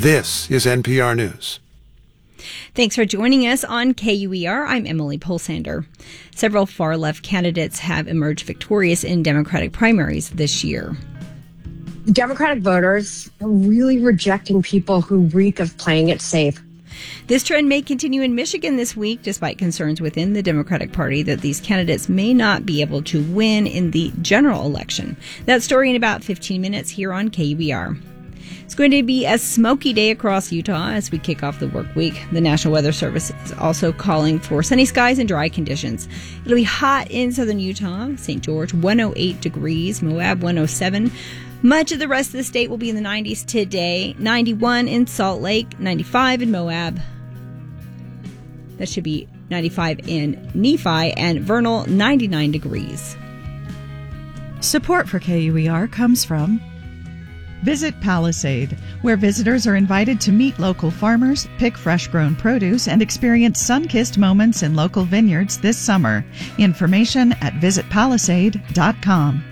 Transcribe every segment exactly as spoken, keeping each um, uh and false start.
This is N P R News. Thanks for joining us on K U E R. I'm Emily Polsander. Several far-left candidates have emerged victorious in Democratic primaries this year. Democratic voters are really rejecting people who reek of playing it safe. This trend may continue in Michigan this week, despite concerns within the Democratic Party that these candidates may not be able to win in the general election. That story in about fifteen minutes here on K U E R. It's going to be a smoky day across Utah as we kick off the work week. The National Weather Service is also calling for sunny skies and dry conditions. It'll be hot in southern Utah. Saint George, one oh eight degrees. Moab, one oh seven. Much of the rest of the state will be in the nineties today. ninety-one in Salt Lake, ninety-five in Moab. That should be ninety-five in Nephi, and Vernal, ninety-nine degrees. Support for K U E R comes from Visit Palisade, where visitors are invited to meet local farmers, pick fresh-grown produce, and experience sun-kissed moments in local vineyards this summer. Information at visit palisade dot com.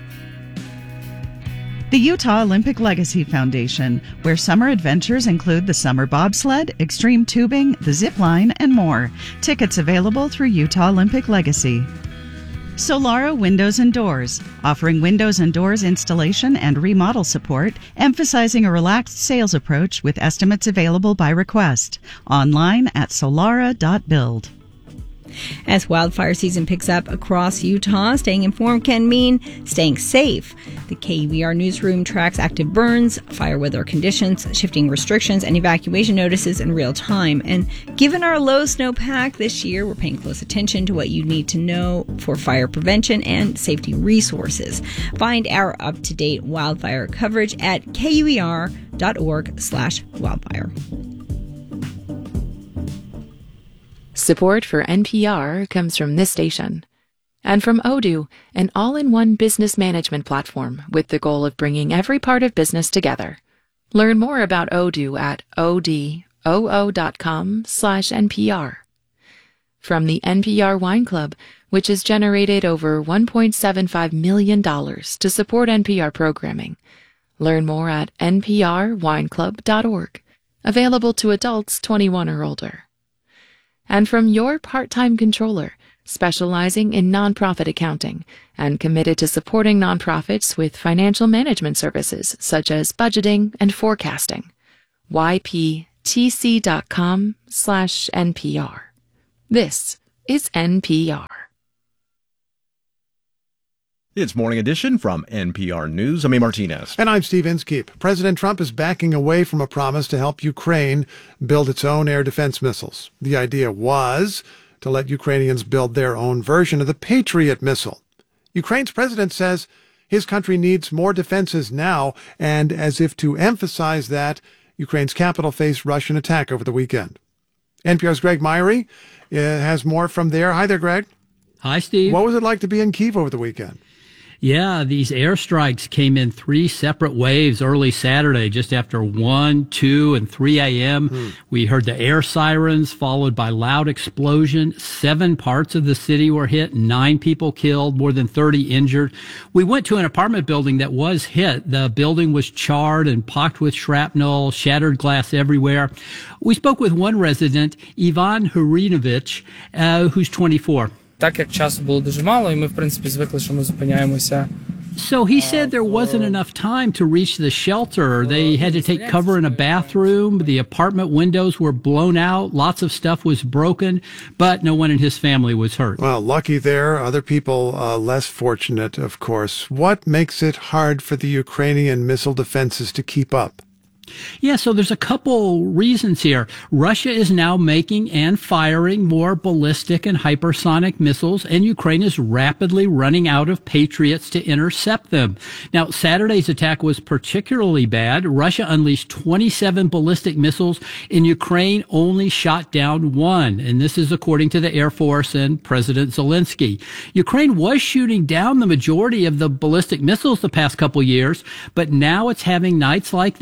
The Utah Olympic Legacy Foundation, where summer adventures include the summer bobsled, extreme tubing, the zip line, and more. Tickets available through Utah Olympic Legacy. Solara Windows and Doors, offering windows and doors installation and remodel support, emphasizing a relaxed sales approach with estimates available by request. Online at solara dot build. As wildfire season picks up across Utah, staying informed can mean staying safe. The K U E R newsroom tracks active burns, fire weather conditions, shifting restrictions, and evacuation notices in real time. And given our low snowpack this year, we're paying close attention to what you need to know for fire prevention and safety resources. Find our up-to-date wildfire coverage at kuer.org slash wildfire. Support for N P R comes from this station. And from Odoo, an all-in-one business management platform with the goal of bringing every part of business together. Learn more about Odoo at odoo dot com slash NPR. From the N P R Wine Club, which has generated over one point seven five million dollars to support N P R programming. Learn more at n p r wine club dot org. Available to adults twenty-one or older. And from Your Part-Time Controller, specializing in nonprofit accounting and committed to supporting nonprofits with financial management services such as budgeting and forecasting. y p t c dot com slash N P R. This is N P R. It's Morning Edition from N P R News. I'm A. Martinez. And I'm Steve Inskeep. President Trump is backing away from a promise to help Ukraine build its own air defense missiles. The idea was to let Ukrainians build their own version of the Patriot missile. Ukraine's president says his country needs more defenses now, and as if to emphasize that, Ukraine's capital faced Russian attack over the weekend. N P R's Greg Myrie uh, has more from there. Hi there, Greg. Hi, Steve. What was it like to be in Kyiv over the weekend? Yeah, these airstrikes came in three separate waves early Saturday, just after one, two, and three a.m. Hmm. We heard the air sirens followed by loud explosion. Seven parts of the city were hit, nine people killed, more than thirty injured. We went to an apartment building that was hit. The building was charred and pocked with shrapnel, shattered glass everywhere. We spoke with one resident, Ivan Hurinovich, uh, who's twenty-four. Так як часу було дуже мало, і ми, в принципі, звикли, що ми зупиняємося. So he said there wasn't enough time to reach the shelter. They had to take cover in a bathroom. The apartment windows were blown out. Lots of stuff was broken, but no one in his family was hurt. Well, lucky there. Other people uh, less fortunate, of course. What makes it hard for the Ukrainian missile defenses to keep up? Yeah, so there's a couple reasons here. Russia is now making and firing more ballistic and hypersonic missiles, and Ukraine is rapidly running out of Patriots to intercept them. Now, Saturday's attack was particularly bad. Russia unleashed twenty-seven ballistic missiles, and Ukraine only shot down one. And this is according to the Air Force and President Zelensky. Ukraine was shooting down the majority of the ballistic missiles the past couple years, but now it's having nights like this where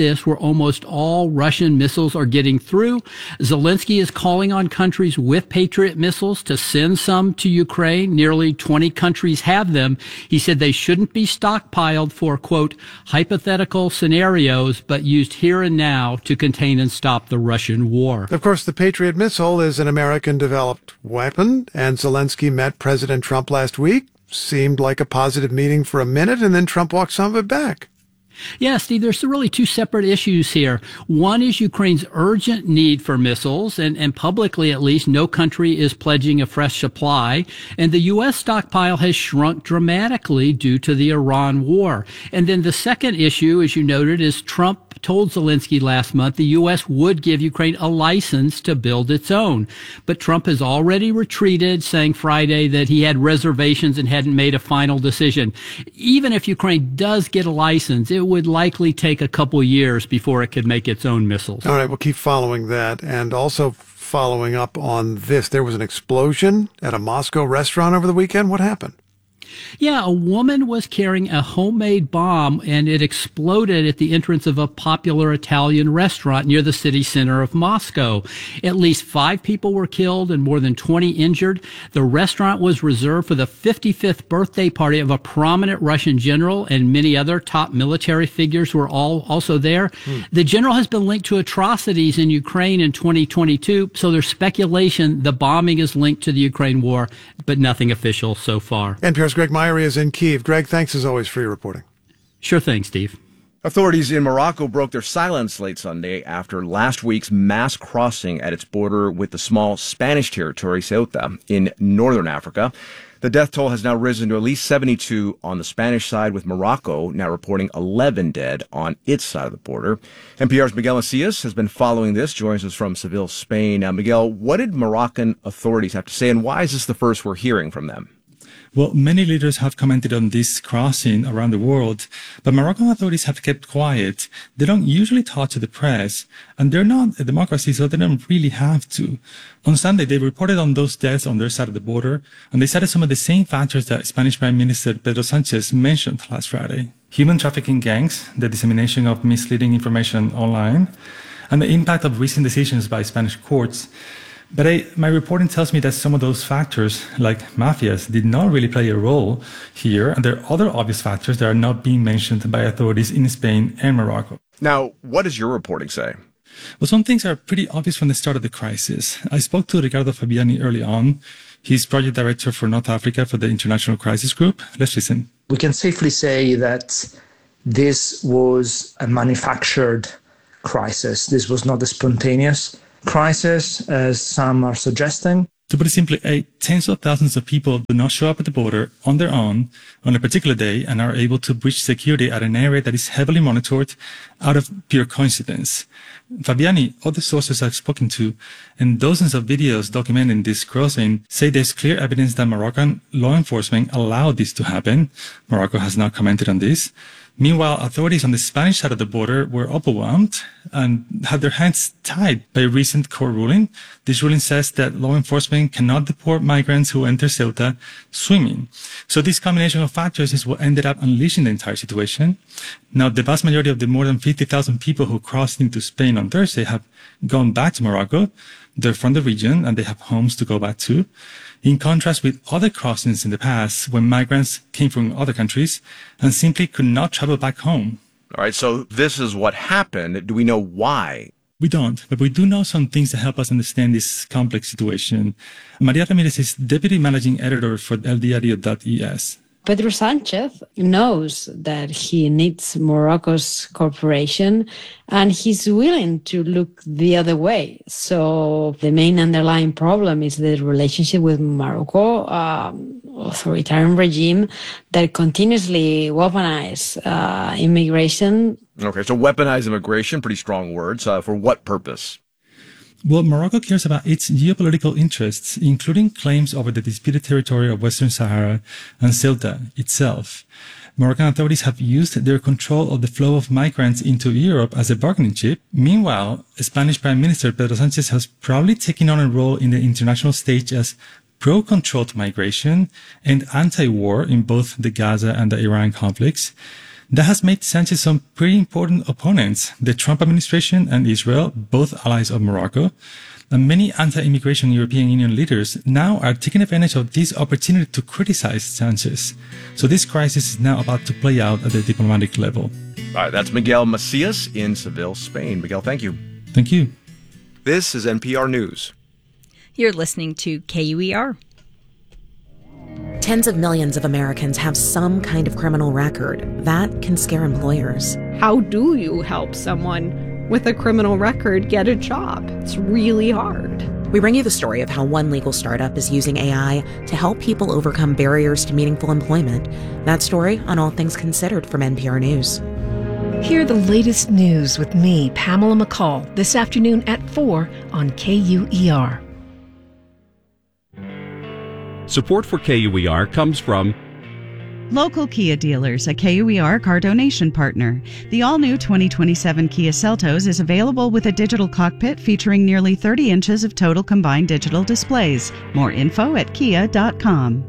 almost all Russian missiles are getting through. Zelensky is calling on countries with Patriot missiles to send some to Ukraine. Nearly twenty countries have them. He said they shouldn't be stockpiled for, quote, hypothetical scenarios, but used here and now to contain and stop the Russian war. Of course, the Patriot missile is an American-developed weapon, and Zelensky met President Trump last week. Seemed like a positive meeting for a minute, and then Trump walked some of it back. Yeah, Steve, there's really two separate issues here. One is Ukraine's urgent need for missiles, and, and publicly at least, no country is pledging a fresh supply. And the U S stockpile has shrunk dramatically due to the Iran war. And then the second issue, as you noted, is Trump told Zelensky last month the U S would give Ukraine a license to build its own. But Trump has already retreated, saying Friday that he had reservations and hadn't made a final decision. Even if Ukraine does get a license, it would likely take a couple years before it could make its own missiles. All right, we'll keep following that. And also following up on this, there was an explosion at a Moscow restaurant over the weekend. What happened? Yeah, a woman was carrying a homemade bomb, and it exploded at the entrance of a popular Italian restaurant near the city center of Moscow. At least five people were killed and more than twenty injured. The restaurant was reserved for the fifty-fifth birthday party of a prominent Russian general, and many other top military figures were all also there. Hmm. The general has been linked to atrocities in Ukraine in twenty twenty-two, so there's speculation the bombing is linked to the Ukraine war, but nothing official so far. N P R's Greg Myrie is in Kyiv. Greg, thanks as always for your reporting. Sure thing, Steve. Authorities in Morocco broke their silence late Sunday after last week's mass crossing at its border with the small Spanish territory, Ceuta, in northern Africa. The death toll has now risen to at least seventy-two on the Spanish side, with Morocco now reporting eleven dead on its side of the border. N P R's Miguel Macias has been following this, joins us from Seville, Spain. Now, Miguel, what did Moroccan authorities have to say, and why is this the first we're hearing from them? Well, many leaders have commented on this crossing around the world, but Moroccan authorities have kept quiet. They don't usually talk to the press, and they're not a democracy, so they don't really have to. On Sunday, they reported on those deaths on their side of the border, and they cited some of the same factors that Spanish Prime Minister Pedro Sanchez mentioned last Friday. Human trafficking gangs, the dissemination of misleading information online, and the impact of recent decisions by Spanish courts. But I, my reporting tells me that some of those factors, like mafias, did not really play a role here, and there are other obvious factors that are not being mentioned by authorities in Spain and Morocco. Now, what does your reporting say? Well, some things are pretty obvious from the start of the crisis. I spoke to Ricardo Fabiani early on. He's project director for North Africa for the International Crisis Group. Let's listen. We can safely say that this was a manufactured crisis. This was not a spontaneous crisis, as some are suggesting. To put it simply, eh, tens of thousands of people do not show up at the border on their own on a particular day and are able to breach security at an area that is heavily monitored out of pure coincidence. Fabiani, other sources I've spoken to, and dozens of videos documenting this crossing say there's clear evidence that Moroccan law enforcement allowed this to happen. Morocco has not commented on this. Meanwhile, authorities on the Spanish side of the border were overwhelmed and had their hands tied by a recent court ruling. This ruling says that law enforcement cannot deport migrants who enter Ceuta swimming. So this combination of factors is what ended up unleashing the entire situation. Now, the vast majority of the more than fifty thousand people who crossed into Spain on Thursday have gone back to Morocco. They're from the region and they have homes to go back to. In contrast with other crossings in the past when migrants came from other countries and simply could not travel back home. All right, so this is what happened. Do we know why? We don't, but we do know some things that help us understand this complex situation. Maria Ramirez is deputy managing editor for El Diario dot E S. Pedro Sanchez knows that he needs Morocco's cooperation and he's willing to look the other way. So the main underlying problem is the relationship with Morocco, um, authoritarian regime that continuously weaponize uh, immigration. Okay, so weaponize immigration, pretty strong words. Uh, for what purpose? Well, Morocco cares about its geopolitical interests, including claims over the disputed territory of Western Sahara and Ceuta itself. Moroccan authorities have used their control of the flow of migrants into Europe as a bargaining chip. Meanwhile, Spanish Prime Minister Pedro Sanchez has proudly taken on a role in the international stage as pro-controlled migration and anti-war in both the Gaza and the Iran conflicts. That has made Sanchez some pretty important opponents. The Trump administration and Israel, both allies of Morocco, and many anti-immigration European Union leaders now are taking advantage of this opportunity to criticize Sanchez. So this crisis is now about to play out at the diplomatic level. All right, that's Miguel Macias in Seville, Spain. Miguel, thank you. Thank you. This is N P R News. You're listening to K U E R. Tens of millions of Americans have some kind of criminal record. That can scare employers. How do you help someone with a criminal record get a job? It's really hard. We bring you the story of how one legal startup is using A I to help people overcome barriers to meaningful employment. That story on All Things Considered from N P R News. Hear the latest news with me, Pamela McCall, this afternoon at four on K U E R. Support for K U E R comes from Local Kia dealers, a K U E R car donation partner. The all-new twenty twenty-seven Kia Seltos is available with a digital cockpit featuring nearly thirty inches of total combined digital displays. More info at kia dot com.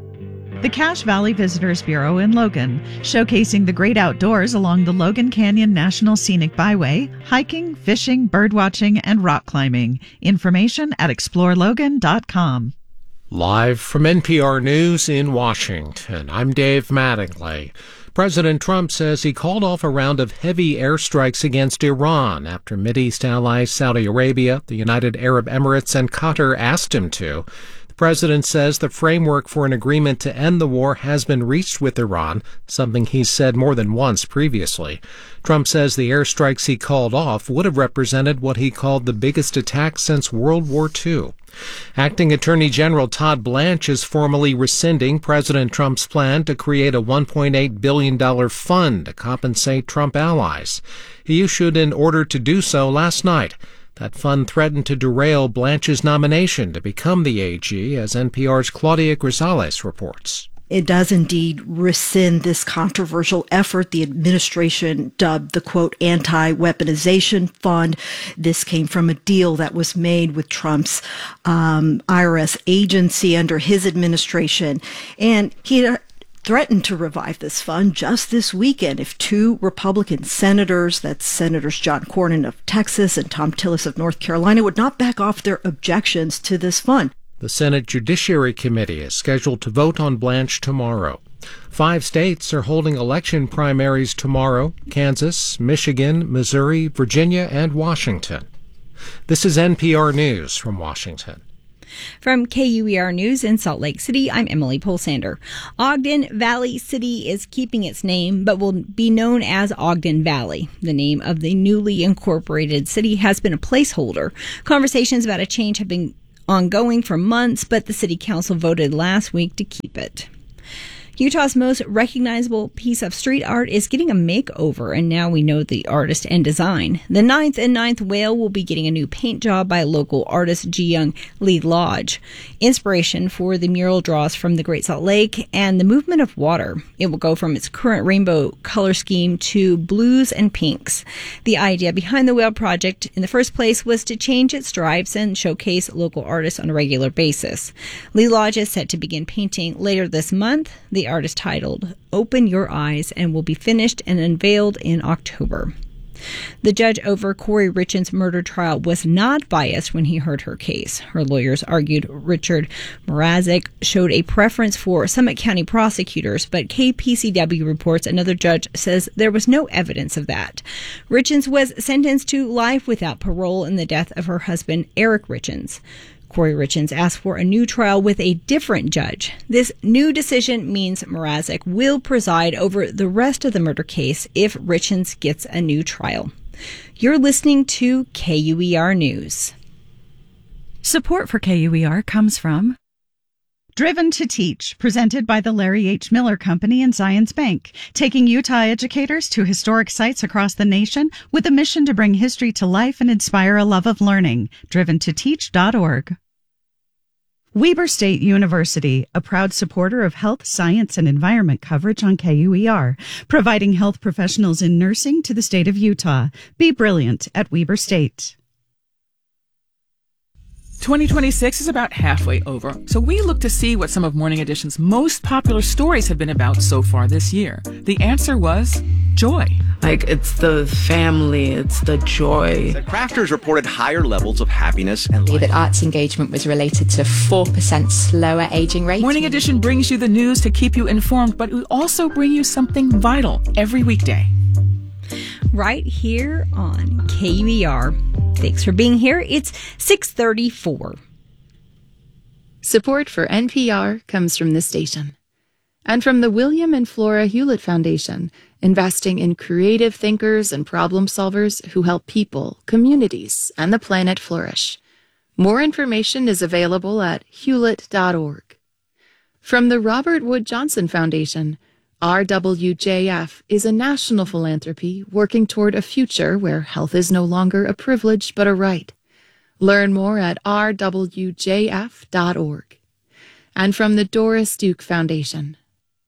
The Cache Valley Visitors Bureau in Logan, showcasing the great outdoors along the Logan Canyon National Scenic Byway, hiking, fishing, birdwatching, and rock climbing. Information at explore logan dot com. Live from N P R News in Washington, I'm Dave Mattingly. President Trump says he called off a round of heavy airstrikes against Iran after Mideast allies Saudi Arabia, the United Arab Emirates, and Qatar asked him to. The president says the framework for an agreement to end the war has been reached with Iran, something he's said more than once previously. Trump says the airstrikes he called off would have represented what he called the biggest attack since World War Two. Acting Attorney General Todd Blanche is formally rescinding President Trump's plan to create a one point eight billion dollars fund to compensate Trump allies. He issued an order to do so last night. That fund threatened to derail Blanche's nomination to become the A G, as N P R's Claudia Grisales reports. It does indeed rescind this controversial effort the administration dubbed the, quote, anti-weaponization fund. This came from a deal that was made with Trump's um, I R S agency under his administration. And he threatened to revive this fund just this weekend if two Republican senators, that's Senators John Cornyn of Texas and Thom Tillis of North Carolina, would not back off their objections to this fund. The Senate Judiciary Committee is scheduled to vote on Blanche tomorrow. Five states are holding election primaries tomorrow: Kansas, Michigan, Missouri, Virginia, and Washington. This is N P R News from Washington. From K U E R News in Salt Lake City, I'm Emily Polsander. Ogden Valley City is keeping its name, but will be known as Ogden Valley. The name of the newly incorporated city has been a placeholder. Conversations about a change have been ongoing for months, but the city council voted last week to keep it. Utah's most recognizable piece of street art is getting a makeover, and now we know the artist and design. The Ninth and Ninth Whale will be getting a new paint job by local artist Ji Young Lee Lodge. Inspiration for the mural draws from the Great Salt Lake and the movement of water. It will go from its current rainbow color scheme to blues and pinks. The idea behind the Whale project in the first place was to change its stripes and showcase local artists on a regular basis. Lee Lodge is set to begin painting later this month. The artist titled Open Your Eyes and will be finished and unveiled in October. The judge over Corey Richens' murder trial was not biased when he heard her case. Her lawyers argued Richard Mrazek showed a preference for Summit County prosecutors, but K P C W reports another judge says there was no evidence of that. Richens was sentenced to life without parole in the death of her husband, Eric Richens. Corey Richens asked for a new trial with a different judge. This new decision means Mrazek will preside over the rest of the murder case if Richens gets a new trial. You're listening to K U E R News. Support for K U E R comes from Driven to Teach, presented by the Larry H. Miller Company and Zions Bank, taking Utah educators to historic sites across the nation with a mission to bring history to life and inspire a love of learning. driven to teach dot org. Weber State University, a proud supporter of health, science, and environment coverage on K U E R, providing health professionals in nursing to the state of Utah. Be brilliant at Weber State. twenty twenty-six is about halfway over, so we look to see what some of Morning Edition's most popular stories have been about so far this year. The answer was joy. Like, it's the family, it's the joy. The crafters reported higher levels of happiness and life. That arts engagement was related to four percent slower aging rate. Morning Edition brings you the news to keep you informed, but we also bring you something vital every weekday. Right here on K U E R. Thanks for being here. It's six thirty-four. Support for N P R comes from this station and from the William and Flora Hewlett Foundation, investing in creative thinkers and problem solvers who help people, communities, and the planet flourish. More information is available at hewlett dot org. From the Robert Wood Johnson Foundation, R W J F is a national philanthropy working toward a future where health is no longer a privilege but a right. Learn more at r w j f dot org. And from the Doris Duke Foundation.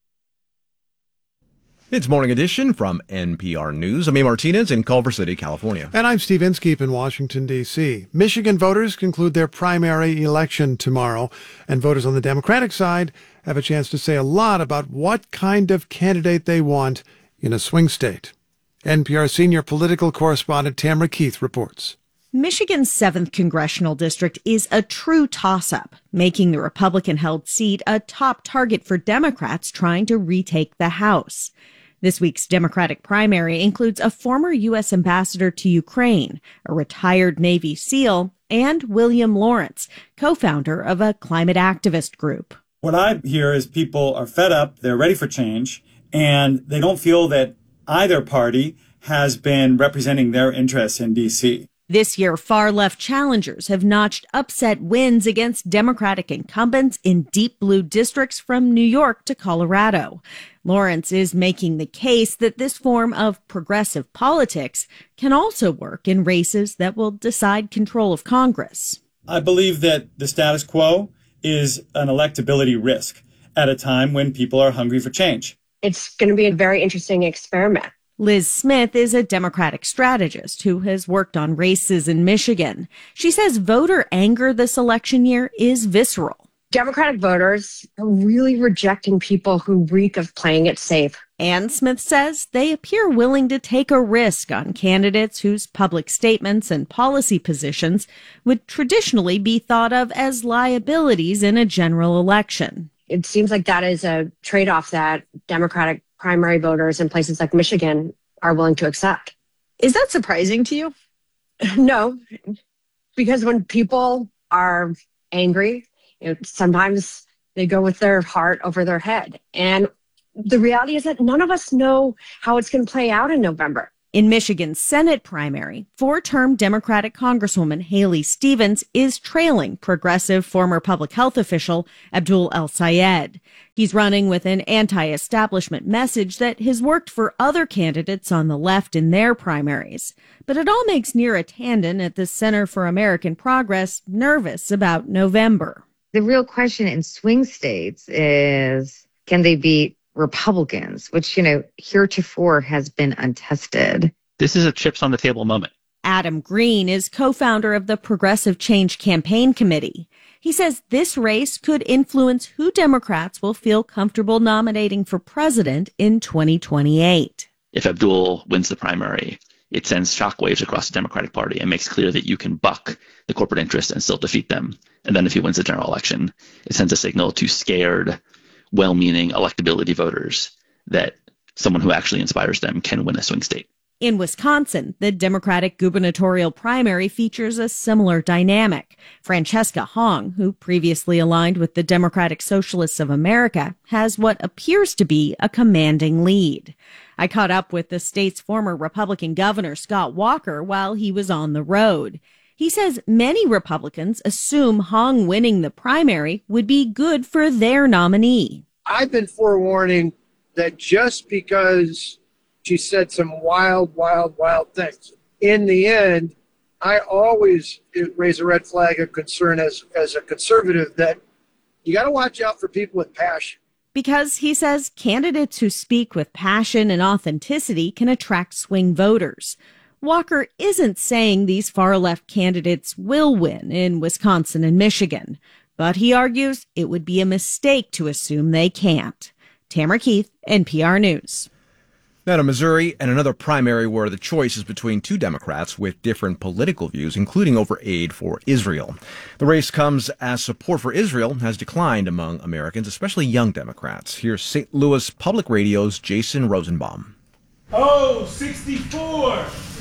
It's Morning Edition from N P R News. I'm A. Martinez in Culver City, California. And I'm Steve Inskeep in Washington, D C Michigan voters conclude their primary election tomorrow, and voters on the Democratic side have a chance to say a lot about what kind of candidate they want in a swing state. N P R senior political correspondent Tamara Keith reports. Michigan's seventh congressional district is a true toss-up, making the Republican-held seat a top target for Democrats trying to retake the House. This week's Democratic primary includes a former U S ambassador to Ukraine, a retired Navy SEAL, and William Lawrence, co-founder of a climate activist group. What I hear is people are fed up, they're ready for change, and they don't feel that either party has been representing their interests in D C. This year, far-left challengers have notched upset wins against Democratic incumbents in deep blue districts from New York to Colorado. Lawrence is making the case that this form of progressive politics can also work in races that will decide control of Congress. I believe that the status quo is an electability risk at a time when people are hungry for change. It's going to be a very interesting experiment. Liz Smith is a Democratic strategist who has worked on races in Michigan. She says voter anger this election year is visceral. Democratic voters are really rejecting people who reek of playing it safe. And Smith says they appear willing to take a risk on candidates whose public statements and policy positions would traditionally be thought of as liabilities in a general election. It seems like that is a trade-off that Democratic primary voters in places like Michigan are willing to accept. Is that surprising to you? No, because when people are angry, you know, sometimes they go with their heart over their head. And the reality is that none of us know how it's going to play out in November. In Michigan's Senate primary, four-term Democratic Congresswoman Haley Stevens is trailing progressive former public health official Abdul El-Sayed. He's running with an anti-establishment message that has worked for other candidates on the left in their primaries. But it all makes Neera Tanden at the Center for American Progress nervous about November. The real question in swing states is, can they beat Republicans, which, you know, heretofore has been untested. This is a chips on the table moment. Adam Green is co-founder of the Progressive Change Campaign Committee. He says this race could influence who Democrats will feel comfortable nominating for president in twenty twenty-eight. If Abdul wins the primary, it sends shockwaves across the Democratic Party and makes clear that you can buck the corporate interests and still defeat them. And then if he wins the general election, it sends a signal to scared, well-meaning electability voters that someone who actually inspires them can win a swing state. In Wisconsin, the Democratic gubernatorial primary features a similar dynamic. Francesca Hong, who previously aligned with the Democratic Socialists of America, has what appears to be a commanding lead. I caught up with the state's former Republican governor, Scott Walker, while he was on the road. He says many Republicans assume Hong winning the primary would be good for their nominee. I've been forewarning that just because she said some wild, wild, wild things, in the end, I always raise a red flag of concern as, as a conservative that you got to watch out for people with passion. Because, he says, candidates who speak with passion and authenticity can attract swing voters. Walker isn't saying these far-left candidates will win in Wisconsin and Michigan, but he argues it would be a mistake to assume they can't. Tamara Keith, N P R News. Now to Missouri and another primary where the choice is between two Democrats with different political views, including over aid for Israel. The race comes as support for Israel has declined among Americans, especially young Democrats. Here's Saint Louis Public Radio's Jason Rosenbaum. Oh, sixty-four!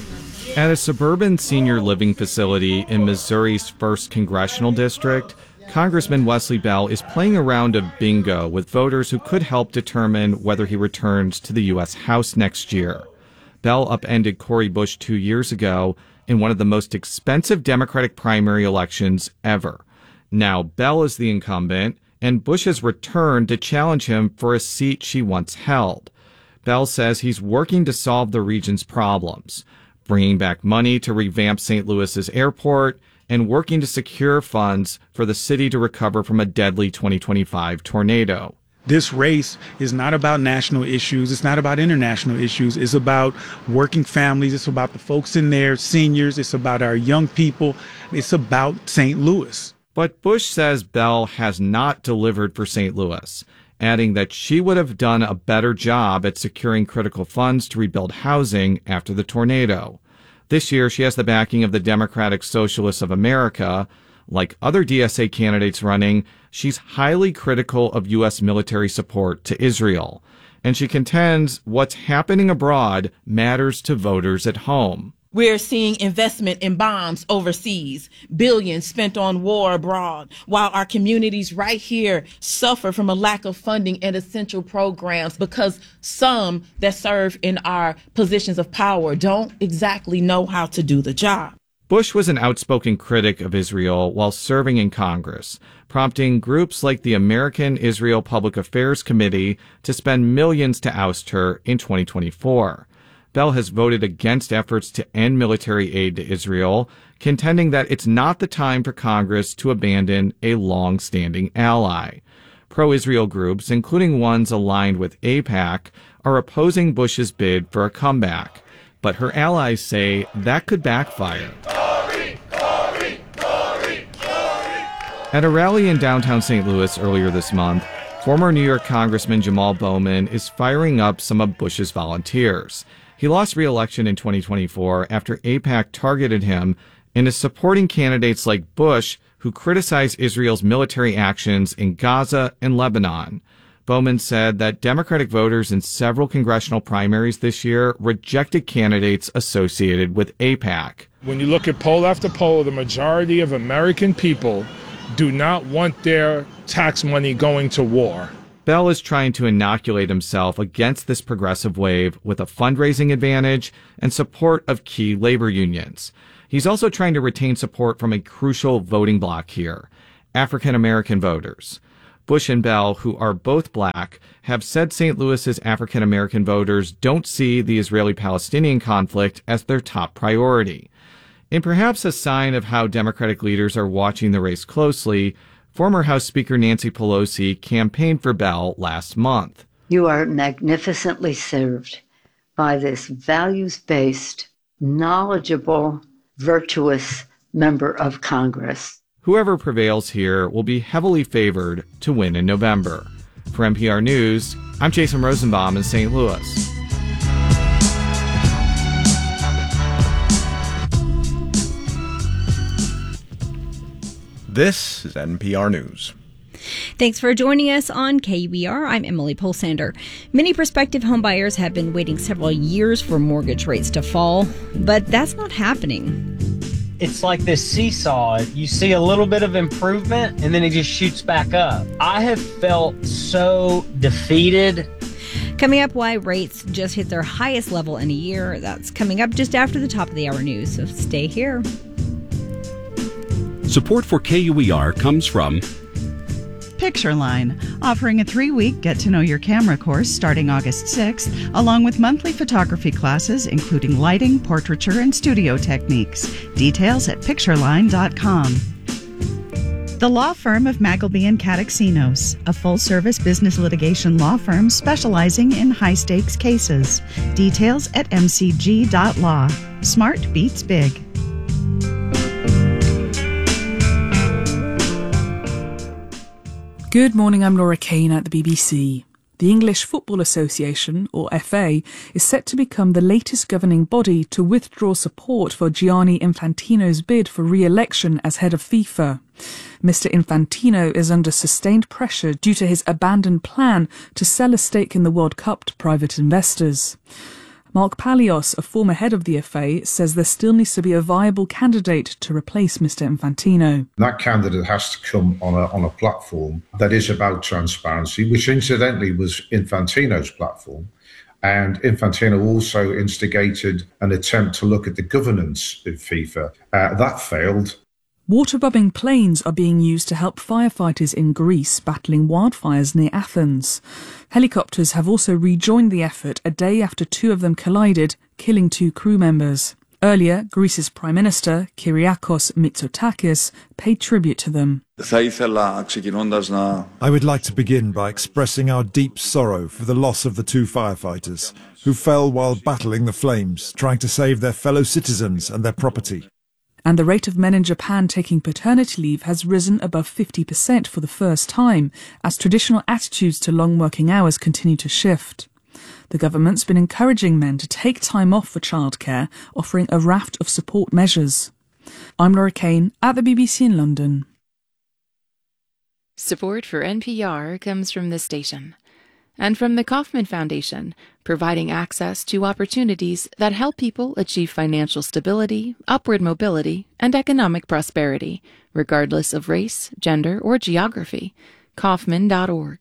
At a suburban senior living facility in Missouri's first congressional district, Congressman Wesley Bell is playing a round of bingo with voters who could help determine whether he returns to the U S House next year. Bell upended Cori Bush two years ago in one of the most expensive Democratic primary elections ever. Now Bell is the incumbent, and Bush has returned to challenge him for a seat she once held. Bell says he's working to solve the region's problems, bringing back money to revamp Saint Louis's airport, and working to secure funds for the city to recover from a deadly twenty twenty-five tornado. This race is not about national issues. It's not about international issues. It's about working families. It's about the folks in there, seniors. It's about our young people. It's about Saint Louis. But Bush says Bell has not delivered for Saint Louis, adding that she would have done a better job at securing critical funds to rebuild housing after the tornado. This year, she has the backing of the Democratic Socialists of America. Like other D S A candidates running, she's highly critical of U S military support to Israel. And she contends what's happening abroad matters to voters at home. We're seeing investment in bombs overseas, billions spent on war abroad, while our communities right here suffer from a lack of funding and essential programs because some that serve in our positions of power don't exactly know how to do the job. Bush was an outspoken critic of Israel while serving in Congress, prompting groups like the American Israel Public Affairs Committee to spend millions to oust her in twenty twenty-four. Bell has voted against efforts to end military aid to Israel, contending that it's not the time for Congress to abandon a long-standing ally. Pro-Israel groups, including ones aligned with AIPAC, are opposing Bush's bid for a comeback. But her allies say that could backfire. Glory, glory, glory, glory. At a rally in downtown Saint Louis earlier this month, former New York Congressman Jamal Bowman is firing up some of Bush's volunteers. He lost re-election in twenty twenty-four after AIPAC targeted him and is supporting candidates like Bush who criticize Israel's military actions in Gaza and Lebanon. Bowman said that Democratic voters in several congressional primaries this year rejected candidates associated with AIPAC. When you look at poll after poll, the majority of American people do not want their tax money going to war. Bell is trying to inoculate himself against this progressive wave with a fundraising advantage and support of key labor unions. He's also trying to retain support from a crucial voting bloc here, African American voters. Bush and Bell, who are both black, have said Saint Louis's African American voters don't see the Israeli-Palestinian conflict as their top priority. In perhaps a sign of how Democratic leaders are watching the race closely, former House Speaker Nancy Pelosi campaigned for Bell last month. You are magnificently served by this values-based, knowledgeable, virtuous member of Congress. Whoever prevails here will be heavily favored to win in November. For N P R News, I'm Jason Rosenbaum in Saint Louis. This is N P R News. Thanks for joining us on K U E R. I'm Emily Polsander. Many prospective homebuyers have been waiting several years for mortgage rates to fall, but that's not happening. It's like this seesaw. You see a little bit of improvement, and then it just shoots back up. I have felt so defeated. Coming up, why rates just hit their highest level in a year. That's coming up just after the top of the hour news, so stay here. Support for K U E R comes from Pictureline, offering a three-week get-to-know-your-camera course starting August sixth, along with monthly photography classes including lighting, portraiture, and studio techniques. Details at pictureline dot com. The law firm of Magleby and Kataxinos, a full-service business litigation law firm specializing in high-stakes cases. Details at m c g dot law. Smart beats big. Good morning, I'm Laura Kane at the B B C. The English Football Association, or F A, is set to become the latest governing body to withdraw support for Gianni Infantino's bid for re-election as head of FIFA. Mister Infantino is under sustained pressure due to his abandoned plan to sell a stake in the World Cup to private investors. Mark Palios, a former head of the F A, says there still needs to be a viable candidate to replace Mister Infantino. That candidate has to come on a, on a platform that is about transparency, which incidentally was Infantino's platform. And Infantino also instigated an attempt to look at the governance of FIFA. Uh, that failed. Water-bobbing planes are being used to help firefighters in Greece battling wildfires near Athens. Helicopters have also rejoined the effort a day after two of them collided, killing two crew members. Earlier, Greece's Prime Minister, Kyriakos Mitsotakis, paid tribute to them. I would like to begin by expressing our deep sorrow for the loss of the two firefighters who fell while battling the flames, trying to save their fellow citizens and their property. And the rate of men in Japan taking paternity leave has risen above fifty percent for the first time, as traditional attitudes to long working hours continue to shift. The government's been encouraging men to take time off for childcare, offering a raft of support measures. I'm Laura Kane at the B B C in London. Support for N P R comes from this station and from the Kauffman Foundation, providing access to opportunities that help people achieve financial stability, upward mobility, and economic prosperity, regardless of race, gender, or geography. Kauffman dot org.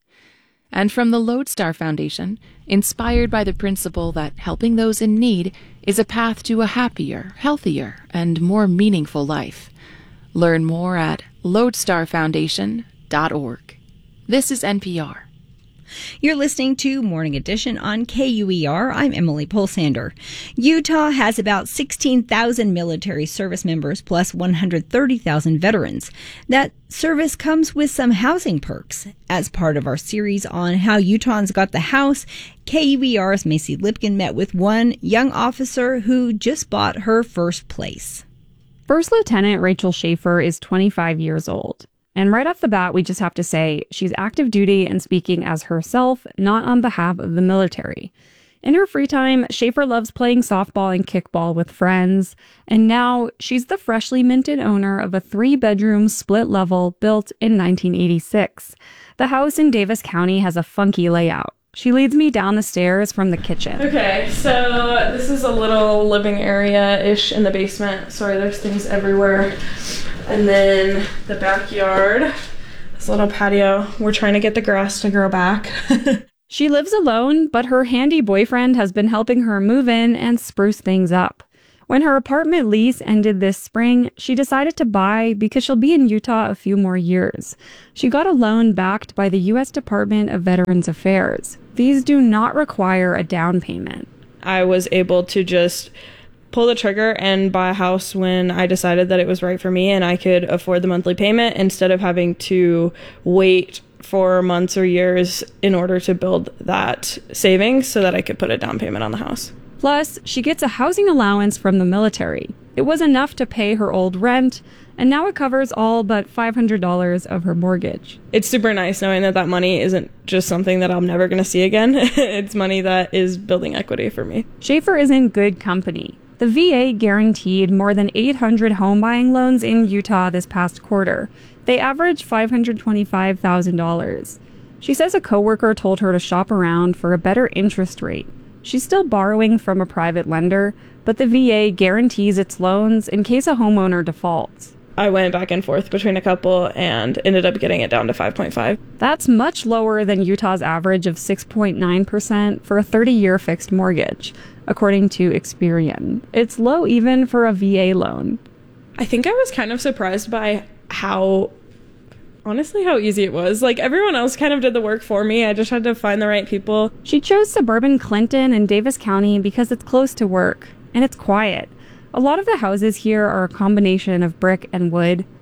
And from the Lodestar Foundation, inspired by the principle that helping those in need is a path to a happier, healthier, and more meaningful life. Learn more at lodestar foundation dot org. This is N P R. You're listening to Morning Edition on K U E R. I'm Emily Polsander. Utah has about sixteen thousand military service members plus one hundred thirty thousand veterans. That service comes with some housing perks. As part of our series on how Utahns got the house, K U E R's Macy Lipkin met with one young officer who just bought her first place. First Lieutenant Rachel Schaefer is twenty-five years old. And right off the bat, we just have to say she's active duty and speaking as herself, not on behalf of the military. In her free time, Schaefer loves playing softball and kickball with friends. And now she's the freshly minted owner of a three-bedroom split level built in nineteen eighty-six. The house in Davis County has a funky layout. She leads me down the stairs from the kitchen. Okay, so this is a little living area-ish in the basement. Sorry, there's things everywhere. And then the backyard, this little patio. We're trying to get the grass to grow back. She lives alone, but her handy boyfriend has been helping her move in and spruce things up. When her apartment lease ended this spring, she decided to buy because she'll be in Utah a few more years. She got a loan backed by the U S Department of Veterans Affairs. These do not require a down payment. I was able to just pull the trigger and buy a house when I decided that it was right for me and I could afford the monthly payment instead of having to wait for months or years in order to build that savings so that I could put a down payment on the house. Plus, she gets a housing allowance from the military. It was enough to pay her old rent, and now it covers all but five hundred dollars of her mortgage. It's super nice knowing that that money isn't just something that I'm never going to see again. It's money that is building equity for me. Schaefer is in good company. The V A guaranteed more than eight hundred home buying loans in Utah this past quarter. They averaged five hundred twenty-five thousand dollars. She says a coworker told her to shop around for a better interest rate. She's still borrowing from a private lender, but the V A guarantees its loans in case a homeowner defaults. I went back and forth between a couple and ended up getting it down to five point five. That's much lower than Utah's average of six point nine percent for a thirty-year fixed mortgage, according to Experian. It's low even for a V A loan. I think I was kind of surprised by how, honestly, how easy it was. Like, everyone else kind of did the work for me. I just had to find the right people. She chose suburban Clinton in Davis County because it's close to work, and it's quiet. A lot of the houses here are a combination of brick and wood.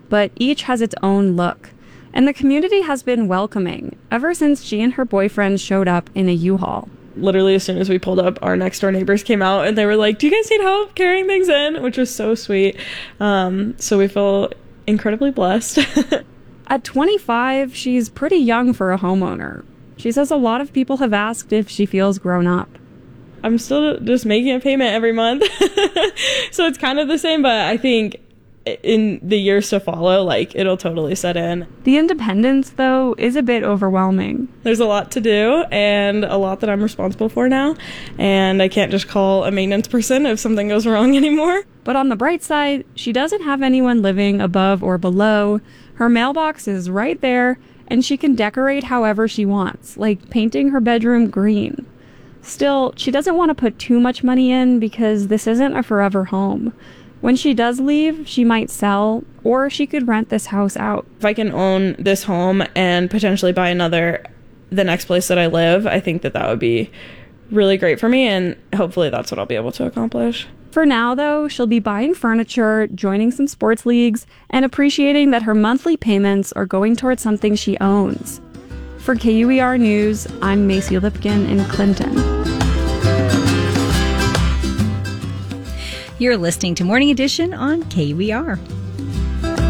but each has its own look. And the community has been welcoming ever since she and her boyfriend showed up in a U-Haul. Literally, as soon as we pulled up, our next door neighbors came out and they were like, do you guys need help carrying things in? Which was so sweet. Um, so we feel incredibly blessed. At twenty-five, she's pretty young for a homeowner. She says a lot of people have asked if she feels grown up. I'm still just making a payment every month. So it's kind of the same, but I think in the years to follow, like, it'll totally set in. The independence, though, is a bit overwhelming. There's a lot to do and a lot that I'm responsible for now, and I can't just call a maintenance person if something goes wrong anymore. But on the bright side, she doesn't have anyone living above or below. Her mailbox is right there, and she can decorate however she wants, like painting her bedroom green. Still, she doesn't want to put too much money in because this isn't a forever home. When she does leave, she might sell, or she could rent this house out. If I can own this home and potentially buy another the next place that I live, I think that that would be really great for me, and hopefully that's what I'll be able to accomplish. For now, though, she'll be buying furniture, joining some sports leagues, and appreciating that her monthly payments are going towards something she owns. For K U E R News, I'm Macy Lipkin in Clinton. You're listening to Morning Edition on K U E R.